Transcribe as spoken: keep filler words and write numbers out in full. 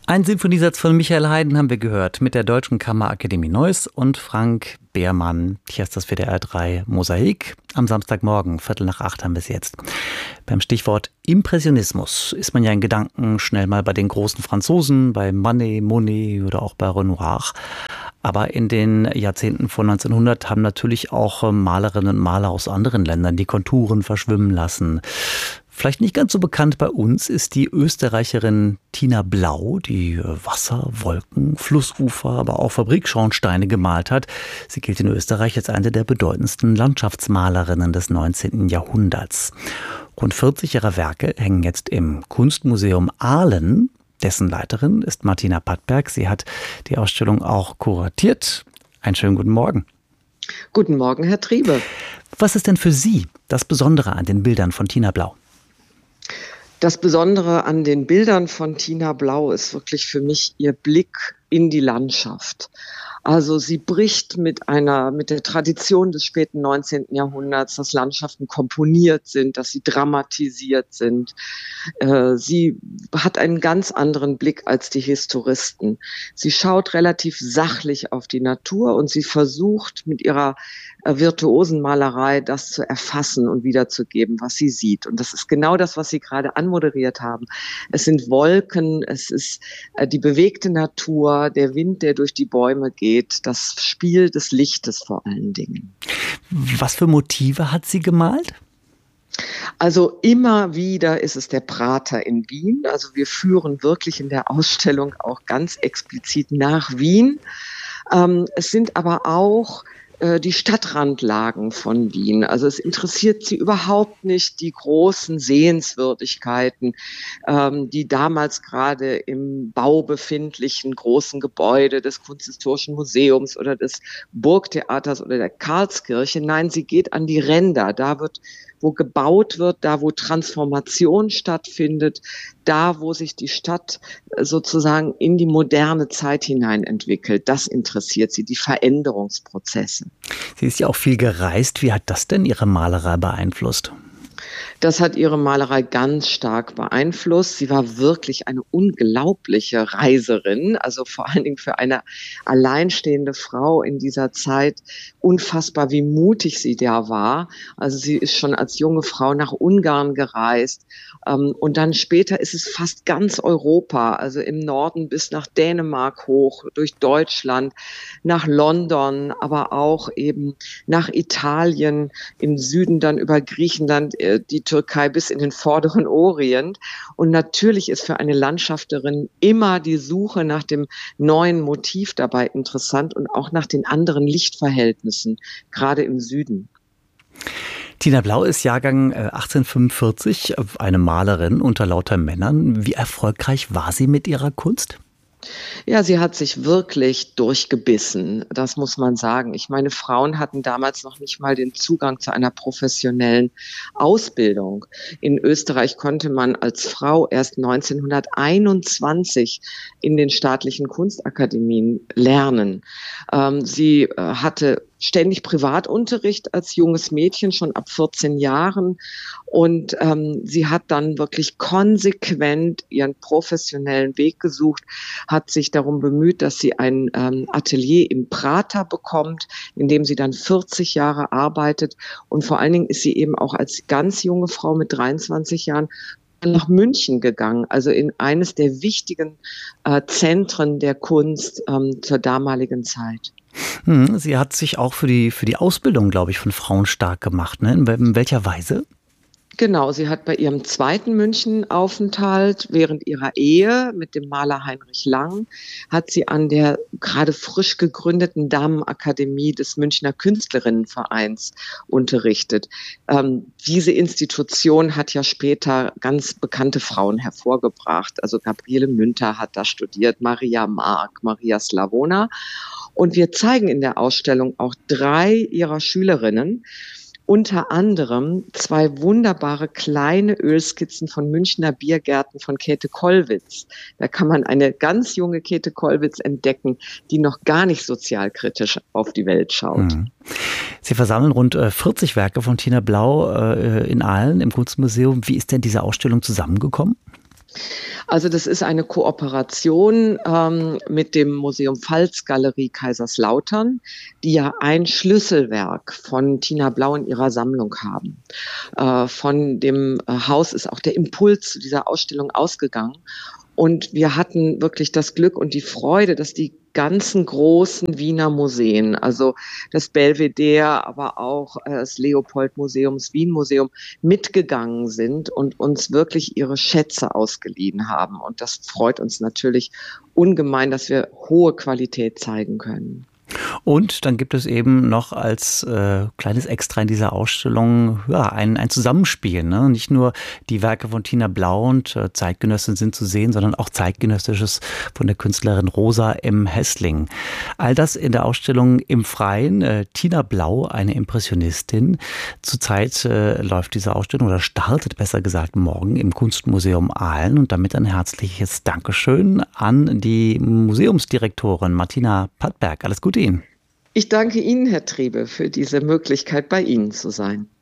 Ein Sinfoniesatz von Michael Haydn haben wir gehört mit der Deutschen Kammerakademie Neuss und Frank Behrmann. Hier ist das W D R drei Mosaik. Am Samstagmorgen, Viertel nach acht haben wir es jetzt. Beim Stichwort Impressionismus ist man ja in Gedanken schnell mal bei den großen Franzosen, bei Manet, Monet oder auch bei Renoir. Aber in den Jahrzehnten vor neunzehnhundert haben natürlich auch Malerinnen und Maler aus anderen Ländern die Konturen verschwimmen lassen. Vielleicht nicht ganz so bekannt bei uns ist die Österreicherin Tina Blau, die Wasser, Wolken, Flussufer, aber auch Fabrikschornsteine gemalt hat. Sie gilt in Österreich als eine der bedeutendsten Landschaftsmalerinnen des neunzehnten Jahrhunderts. Rund vierzig ihrer Werke hängen jetzt im Kunstmuseum Aalen. Dessen Leiterin ist Martina Pattberg. Sie hat die Ausstellung auch kuratiert. Einen schönen guten Morgen. Guten Morgen, Herr Triebe. Was ist denn für Sie das Besondere an den Bildern von Tina Blau? Das Besondere an den Bildern von Tina Blau ist wirklich für mich ihr Blick in die Landschaft. Also sie bricht mit einer, mit der Tradition des späten neunzehnten Jahrhunderts, dass Landschaften komponiert sind, dass sie dramatisiert sind. Äh, sie hat einen ganz anderen Blick als die Historisten. Sie schaut relativ sachlich auf die Natur und sie versucht mit ihrer äh, virtuosen Malerei das zu erfassen und wiederzugeben, was sie sieht. Und das ist genau das, was Sie gerade anmoderiert haben. Es sind Wolken, es ist äh, die bewegte Natur, der Wind, der durch die Bäume geht. Das Spiel des Lichtes vor allen Dingen. Was für Motive hat sie gemalt? Also immer wieder ist es der Prater in Wien. Also wir führen wirklich in der Ausstellung auch ganz explizit nach Wien. Ähm, es sind aber auch die Stadtrandlagen von Wien. Also es interessiert sie überhaupt nicht die großen Sehenswürdigkeiten, ähm, die damals gerade im Bau befindlichen großen Gebäude des Kunsthistorischen Museums oder des Burgtheaters oder der Karlskirche. Nein, sie geht an die Ränder. Da wird, wo gebaut wird, da wo Transformation stattfindet, da wo sich die Stadt sozusagen in die moderne Zeit hinein entwickelt. Das interessiert sie, die Veränderungsprozesse. Sie ist ja auch viel gereist. Wie hat das denn Ihre Malerei beeinflusst? Das hat ihre Malerei ganz stark beeinflusst. Sie war wirklich eine unglaubliche Reiserin, also vor allen Dingen für eine alleinstehende Frau in dieser Zeit unfassbar, wie mutig sie da war. Also sie ist schon als junge Frau nach Ungarn gereist und dann später ist es fast ganz Europa, also im Norden bis nach Dänemark hoch, durch Deutschland, nach London, aber auch eben nach Italien, im Süden dann über Griechenland, die Türkei bis in den vorderen Orient. Und natürlich ist für eine Landschafterin immer die Suche nach dem neuen Motiv dabei interessant und auch nach den anderen Lichtverhältnissen, gerade im Süden. Tina Blau ist Jahrgang achtzehnhundertfünfundvierzig, eine Malerin unter lauter Männern. Wie erfolgreich war sie mit ihrer Kunst? Ja, sie hat sich wirklich durchgebissen, das muss man sagen. Ich meine, Frauen hatten damals noch nicht mal den Zugang zu einer professionellen Ausbildung. In Österreich konnte man als Frau erst neunzehnhunderteinundzwanzig in den staatlichen Kunstakademien lernen. Ähm, sie äh, hatte ständig Privatunterricht als junges Mädchen, schon ab vierzehn Jahren. Und ähm, sie hat dann wirklich konsequent ihren professionellen Weg gesucht, hat sich darum bemüht, dass sie ein ähm, Atelier im Prater bekommt, in dem sie dann vierzig Jahre arbeitet. Und vor allen Dingen ist sie eben auch als ganz junge Frau mit dreiundzwanzig Jahren nach München gegangen, also in eines der wichtigen äh, Zentren der Kunst ähm, zur damaligen Zeit. Sie hat sich auch für die, für die Ausbildung, glaube ich, von Frauen stark gemacht. Ne? In welcher Weise? Genau, sie hat bei ihrem zweiten München-Aufenthalt während ihrer Ehe mit dem Maler Heinrich Lang, hat sie an der gerade frisch gegründeten Damenakademie des Münchner Künstlerinnenvereins unterrichtet. Ähm, diese Institution hat ja später ganz bekannte Frauen hervorgebracht. Also Gabriele Münter hat da studiert, Maria Mark, Maria Slavona. Und wir zeigen in der Ausstellung auch drei ihrer Schülerinnen, unter anderem zwei wunderbare kleine Ölskizzen von Münchner Biergärten von Käthe Kollwitz. Da kann man eine ganz junge Käthe Kollwitz entdecken, die noch gar nicht sozialkritisch auf die Welt schaut. Mhm. Sie versammeln rund vierzig Werke von Tina Blau in Aalen im Kunstmuseum. Wie ist denn diese Ausstellung zusammengekommen? Also das ist eine Kooperation ähm, mit dem Museum Pfalzgalerie Kaiserslautern, die ja ein Schlüsselwerk von Tina Blau in ihrer Sammlung haben. Äh, von dem äh, Haus ist auch der Impuls zu dieser Ausstellung ausgegangen. Und wir hatten wirklich das Glück und die Freude, dass die ganzen großen Wiener Museen, also das Belvedere, aber auch äh, das Leopold-Museum, das Wien-Museum, mitgegangen sind und uns wirklich ihre Schätze ausgeliehen haben. Und das freut uns natürlich ungemein, dass wir hohe Qualität zeigen können. Und dann gibt es eben noch als äh, kleines Extra in dieser Ausstellung ja, ein, ein Zusammenspiel. Ne? Nicht nur die Werke von Tina Blau und äh, Zeitgenössin sind zu sehen, sondern auch Zeitgenössisches von der Künstlerin Rosa M. Hessling. All das in der Ausstellung im Freien. Äh, Tina Blau, eine Impressionistin. Zurzeit äh, läuft diese Ausstellung oder startet besser gesagt morgen im Kunstmuseum Aalen. Und damit ein herzliches Dankeschön an die Museumsdirektorin Martina Pattberg. Alles Gute Ihnen. Ich danke Ihnen, Herr Trebe, für diese Möglichkeit, bei Ihnen zu sein.